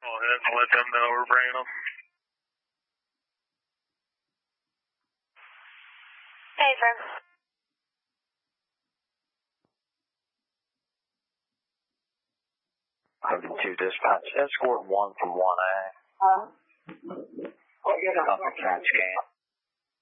Call ahead and let them know we're bringing them. Hey, sir. 102 dispatch, escort 1 from 1A. Huh? Up the CAT scan.